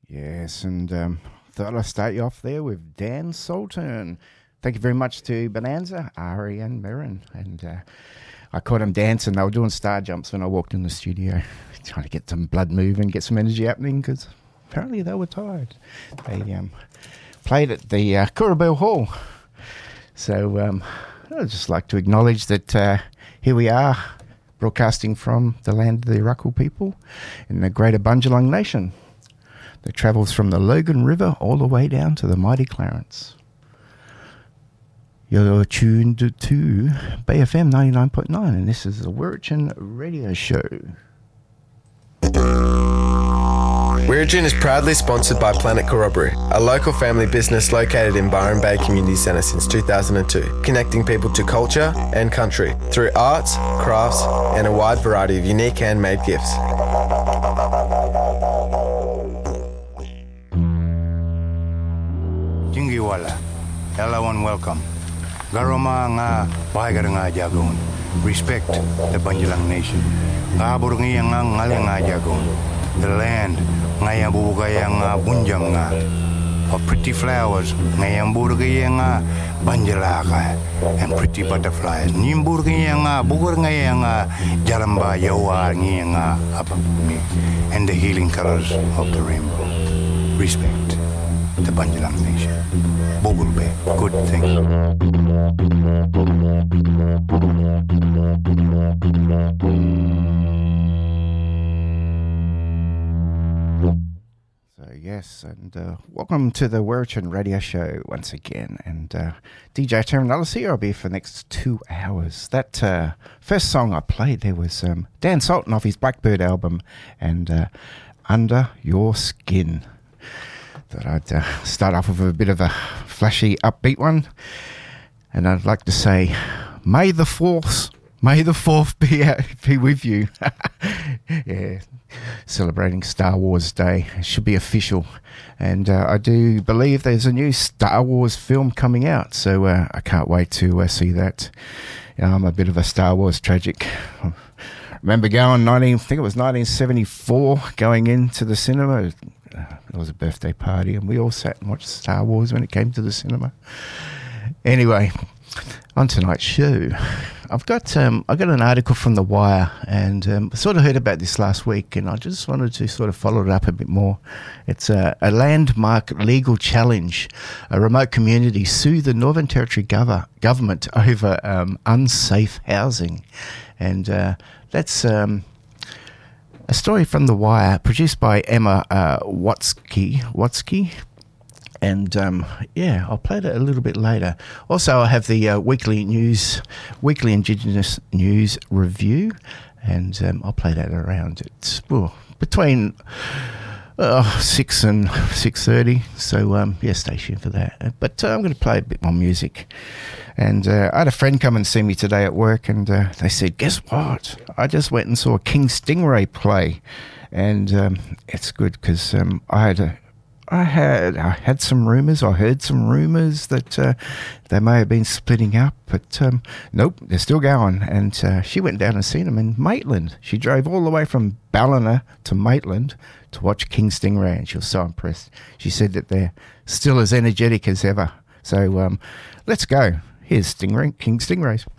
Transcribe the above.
Yes, and thought I'd start you off there with Dan Sultan. Thank you very much to Bonanza, Ari and Mirren. And I caught them dancing. They were doing star jumps when I walked in the studio, trying to get some blood moving, get some energy happening, because apparently they were tired. They played at the Kurrabell Hall. So I'd just like to acknowledge that here we are, broadcasting from the land of the Arakwal people in the greater Bundjalung Nation that travels from the Logan River all the way down to the mighty Clarence. You're tuned to BFM 99.9, and this is the Wiradjuri Radio Show. Wiradjuri is proudly sponsored by Planet Corroboree, a local family business located in Byron Bay Community Centre since 2002, connecting people to culture and country through arts, crafts, and a wide variety of unique handmade gifts. Jingiwala, hello and welcome. Garoma nga bahagar nga jagon. Respect the Bundjalung Nation. Kaburungi nga ngale nga jagon. The land nga yambugay nga bunjang nga. Of pretty flowers nga yamburugay nga banjalaka and pretty butterflies. Nimburugay nga bugur nga jaramba yawa nga apapumi and the healing colors of the rainbow. Respect the Bundjalung Nation. Bogulbe, good thing. So yes, and welcome to the Wiradjuri Radio Show once again. And DJ Terran Ellis here. I'll be here for the next 2 hours. That first song I played there was Dan Sultan off his Blackbird album, and Under Your Skin. Thought I'd start off with a bit of a flashy, upbeat one. And I'd like to say, May the 4th be with you. Yeah, celebrating Star Wars Day. It should be official. And I do believe there's a new Star Wars film coming out, so I can't wait to see that. I'm a bit of a Star Wars tragic. I remember going, I think it was 1974, going into the cinema. It was a birthday party, and we all sat and watched Star Wars when it came to the cinema. Anyway, on tonight's show, I got an article from The Wire, and sort of heard about this last week, and I just wanted to sort of follow it up a bit more. It's a landmark legal challenge. A remote community sue the Northern Territory government over unsafe housing, and that's a story from The Wire, produced by Emma Watsky. And I'll play that a little bit later. Also, I have the weekly Indigenous News Review, and I'll play that around between 6 and 6:30. So stay tuned for that. But I'm going to play a bit more music. And I had a friend come and see me today at work, and they said, "Guess what? I just went and saw King Stingray play," and it's good because I heard some rumours that they may have been splitting up, but nope, they're still going. And she went down and seen them in Maitland. She drove all the way from Ballina to Maitland to watch King Stingray, and she was so impressed. She said that they're still as energetic as ever. So let's go. Here's King Stingrays.